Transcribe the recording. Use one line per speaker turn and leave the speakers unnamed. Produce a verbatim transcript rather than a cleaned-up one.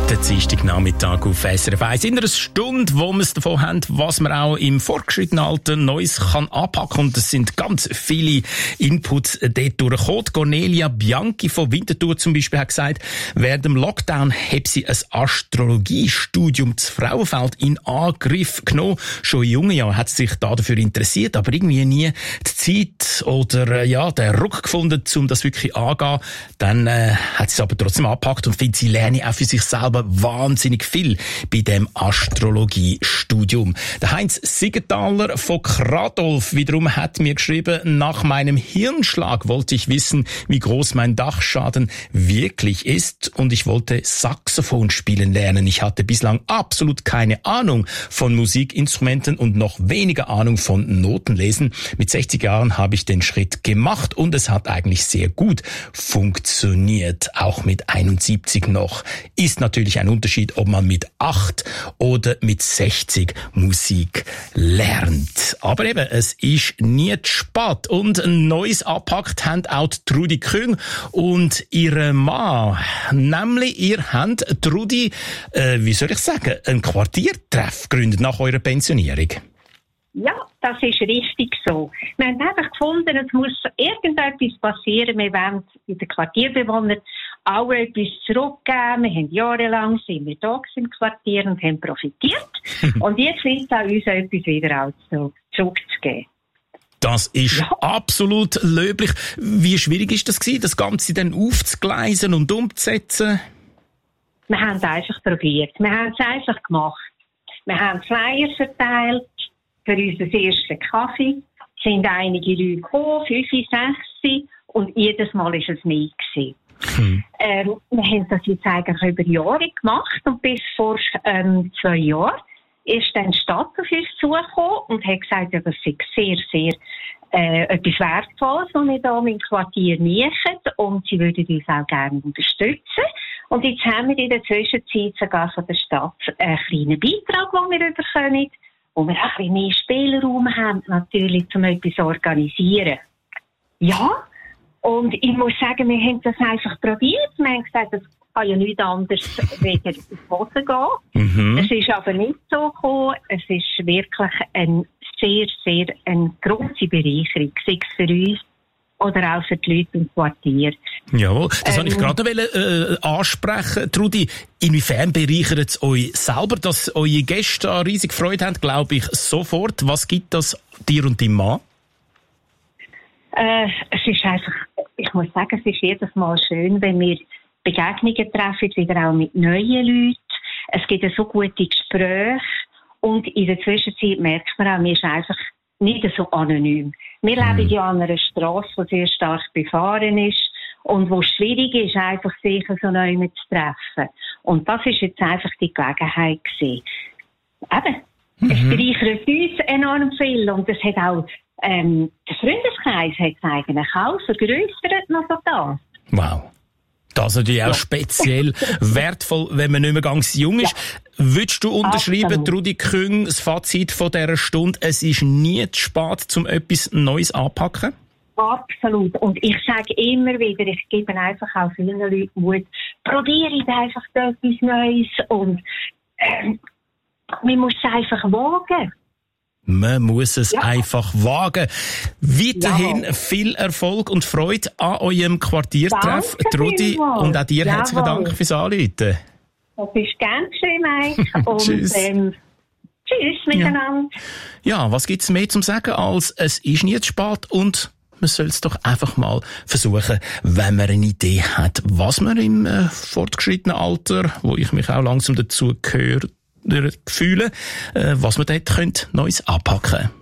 Der Dienstagnachmittag auf S R F eins. In einer Stunde, wo wir es davon haben, was man auch im fortgeschrittenen Alter Neues kann anpacken. Und es sind ganz viele Inputs dort durchgekommen. Cornelia Bianchi von Winterthur zum Beispiel hat gesagt, während dem Lockdown hat sie ein Astrologiestudium zu Frauenfeld in Angriff genommen. Schon in jungen Jahren hat sie sich da dafür interessiert, aber irgendwie nie die Zeit oder ja, den Ruck gefunden, um das wirklich anzugehen. Dann äh, hat sie es aber trotzdem angepackt und findet, sie lerne auch für sich selber wahnsinnig viel bei dem Astrologiestudium. Der Heinz Siegenthaler von Kradolf wiederum hat mir geschrieben, nach meinem Hirnschlag wollte ich wissen, wie groß mein Dachschaden wirklich ist und ich wollte Saxophon spielen lernen. Ich hatte bislang absolut keine Ahnung von Musikinstrumenten und noch weniger Ahnung von Notenlesen. Mit sechzig Jahren habe ich den Schritt gemacht und es hat eigentlich sehr gut funktioniert, auch mit einundsiebzig noch. Ist natürlich ein Unterschied, ob man mit acht oder mit sechzig Musik lernt. Aber eben, es ist nie zu spät. Und ein neues angepackt haben auch die Trudi Küng und ihre Mann. Nämlich, ihr habt, Trudi, äh, wie soll ich sagen, einen Quartiertreff gegründet nach eurer Pensionierung.
Ja, das ist richtig so. Wir haben einfach gefunden, es muss irgendetwas passieren. Wir wollen den Quartierbewohnern alle etwas zurückgeben. Wir haben jahrelang sind wir da im Quartier und haben profitiert. Und jetzt ist es an uns, etwas wieder auch so zurückzugeben.
Das ist ja absolut löblich. Wie schwierig ist das gewesen, das Ganze dann aufzugleisen und umzusetzen?
Wir haben es einfach probiert. Wir haben es einfach gemacht. Wir haben Flyer verteilt für unseren ersten Kaffee. Es sind einige Leute gekommen, fünf, sechs, und jedes Mal war es mehr gewesen. Hm. Ähm, wir haben das jetzt eigentlich über Jahre gemacht und bis vor ähm, zwei Jahren ist dann die Stadt auf uns zugekommen und hat gesagt, ja, das sei sehr, sehr äh, etwas Wertvolles, was wir hier im Quartier machen und sie würden uns auch gerne unterstützen. Und jetzt haben wir in der Zwischenzeit sogar von der Stadt einen kleinen Beitrag, den wir bekommen, wo wir auch ein bisschen mehr Spielraum haben, natürlich, um etwas zu organisieren. Ja, und ich muss sagen, wir haben das einfach probiert. Wir haben gesagt, das kann ja nichts anderes wegen ins Boden gehen. Mhm. Es ist aber nicht so gekommen. Es ist wirklich eine sehr, sehr eine grosse Bereicherung, sei es für uns oder auch für die Leute im Quartier.
Jawohl, das
ähm,
wollte ich gerade noch äh, ansprechen. Trudi, inwiefern bereichert es euch selber, dass eure Gäste an riesig Freude haben, glaube ich, sofort. Was gibt das dir und deinem Mann?
Äh, es ist einfach, ich muss sagen, es ist jedes Mal schön, wenn wir Begegnungen treffen, wieder auch mit neuen Leuten. Es gibt so gute Gespräche und in der Zwischenzeit merkt man auch, man ist einfach nicht so anonym. Wir mhm. leben ja an einer Strasse, die sehr stark befahren ist und wo es schwierig ist, einfach sich so neu zu treffen. Und das ist jetzt einfach die Gelegenheit gewesen. Eben, mhm. es bereichert uns enorm viel und es hat auch ähm, der Freundeskreis hat es eigentlich auch vergrössert noch so das.
Wow. Das ist natürlich auch ja. speziell wertvoll, wenn man nicht mehr ganz jung ist. Ja. Würdest du unterschreiben, Trudi Küng, das Fazit von dieser Stunde, es ist nie zu spät, um etwas Neues anzupacken?
Absolut. Und ich sage immer wieder, ich gebe einfach auch vielen Leuten Mut, probiere einfach etwas Neues und ähm, man muss es einfach wagen.
Man muss es ja. einfach wagen. Weiterhin
Jawohl.
Viel Erfolg und Freude an eurem Quartiertreff.
Danke
Trudi,
vielmals.
und auch dir
Jawohl.
herzlichen Dank fürs Anrufen.
Das ist ganz schön, Mike. Und
tschüss.
Ähm, tschüss miteinander.
Ja. ja, was gibt es mehr zu sagen, als es ist nie zu spät und man soll es doch einfach mal versuchen, wenn man eine Idee hat, was man im äh, fortgeschrittenen Alter, wo ich mich auch langsam dazu gehöre, fühlen, was man dort Neues anpacken könnte.